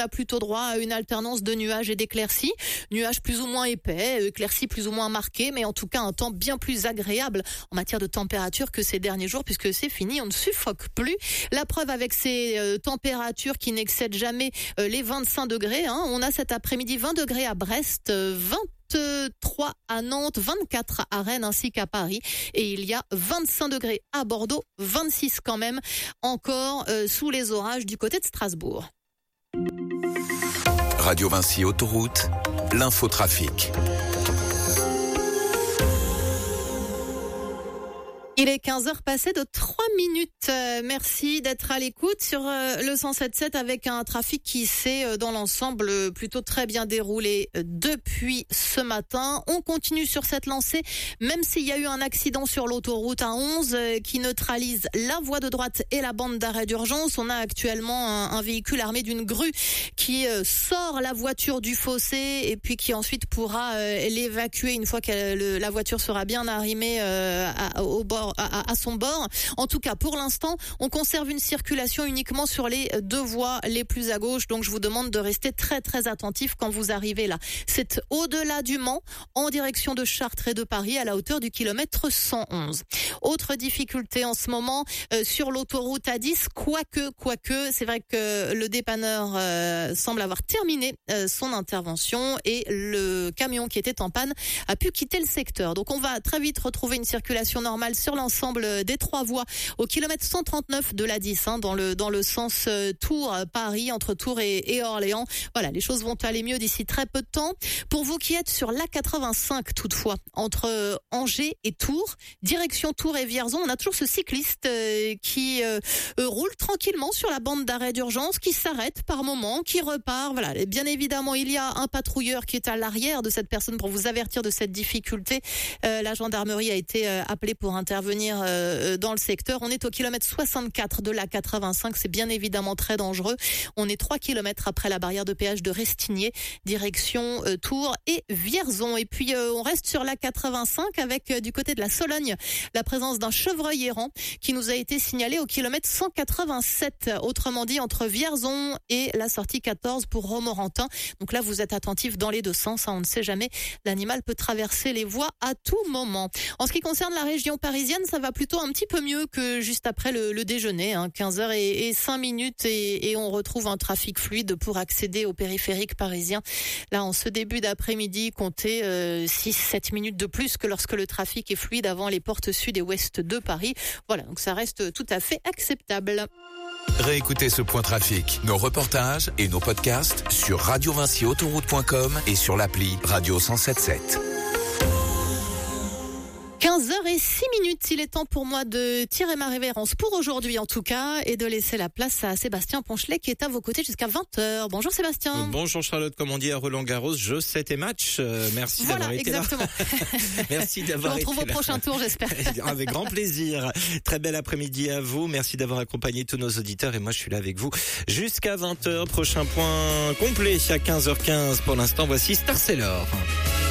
a plutôt droit à une alternance de nuages et d'éclaircies. Nuages plus ou moins épais, éclaircies plus ou moins marquées, mais en tout cas un temps bien plus agréable en matière de température que ces derniers jours, puisque c'est fini, on ne suffoque plus. La preuve avec ces températures qui n'excèdent jamais les 25 degrés. On a cet après-midi 20 degrés à Brest, 23 à Nantes, 24 à Rennes ainsi qu'à Paris. Et il y a 25 degrés à Bordeaux, 26 quand même encore sous les orages du côté de Strasbourg. Radio Vinci Autoroute, l'infotrafic. Il est 15h passé de 3 minutes. Merci d'être à l'écoute sur le 107.7 avec un trafic qui s'est dans l'ensemble plutôt très bien déroulé depuis ce matin. On continue sur cette lancée, même s'il y a eu un accident sur l'autoroute A11 qui neutralise la voie de droite et la bande d'arrêt d'urgence. On a actuellement un véhicule armé d'une grue qui sort la voiture du fossé et puis qui ensuite pourra l'évacuer une fois que la voiture sera bien arrimée au bord. À son bord. En tout cas, pour l'instant, on conserve une circulation uniquement sur les deux voies les plus à gauche. Donc, je vous demande de rester très, très attentif quand vous arrivez là. C'est au-delà du Mans, en direction de Chartres et de Paris, à la hauteur du kilomètre 111. Autre difficulté en ce moment sur l'autoroute A10, quoique, c'est vrai que le dépanneur semble avoir terminé son intervention et le camion qui était en panne a pu quitter le secteur. Donc, on va très vite retrouver une circulation normale sur l'ensemble des trois voies au kilomètre 139 de l'A10 dans le sens Tours-Paris, entre Tours et Orléans. Voilà, les choses vont aller mieux d'ici très peu de temps. Pour vous qui êtes sur l'A85 toutefois, entre Angers et Tours, direction Tours et Vierzon, on a toujours ce cycliste qui roule tranquillement sur la bande d'arrêt d'urgence, qui s'arrête par moment, qui repart. Voilà, et bien évidemment, il y a un patrouilleur qui est à l'arrière de cette personne pour vous avertir de cette difficulté. La gendarmerie a été appelée pour intervenir dans le secteur. On est au kilomètre 64 de l'A85. C'est bien évidemment très dangereux. On est 3 kilomètres après la barrière de péage de Restigné, direction Tours et Vierzon. Et puis, on reste sur l'A85 avec du côté de la Sologne, la présence d'un chevreuil errant qui nous a été signalé au kilomètre 187. Autrement dit, entre Vierzon et la sortie 14 pour Romorantin. Donc là, vous êtes attentifs dans les deux sens. On ne sait jamais. L'animal peut traverser les voies à tout moment. En ce qui concerne la région parisienne, ça va plutôt un petit peu mieux que juste après le déjeuner, 15h05 et on retrouve un trafic fluide pour accéder au périphérique parisien. Là, en ce début d'après-midi, comptez 6-7 minutes de plus que lorsque le trafic est fluide avant les portes sud et ouest de Paris. Voilà, donc ça reste tout à fait acceptable. Réécoutez ce point trafic, nos reportages et nos podcasts sur radiovinciautoroute.com et sur l'appli Radio 107.7. 15h06, il est temps pour moi de tirer ma révérence pour aujourd'hui en tout cas et de laisser la place à Sébastien Ponchelet qui est à vos côtés jusqu'à 20h. Bonjour Sébastien. Bonjour Charlotte, comme on dit à Roland-Garros, je sais tes matchs. Merci d'avoir été exactement. Là. Merci d'avoir été là. On se retrouve au prochain tour, j'espère. Avec grand plaisir. Très bel après-midi à vous. Merci d'avoir accompagné tous nos auditeurs et moi je suis là avec vous jusqu'à 20h. Prochain point complet à 15h15. Pour l'instant, voici Star Sailor.